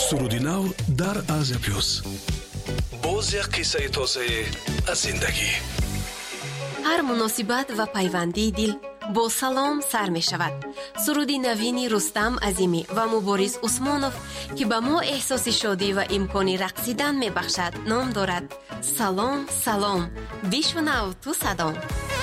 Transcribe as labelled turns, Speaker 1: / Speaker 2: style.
Speaker 1: суруди нав дар Азия плюс. боз як қиссаи тозаи аз зиндагӣ.
Speaker 2: ҳар муносибат ва пайвандии дил бо салом сар мешавад. суруди навини Рустам Азимӣ ва Муборис Усмонов ки ба мо эҳсоси шодӣ ва имкони рақсидан мебахшад ном дорад. салом салом, бишунав ту садом.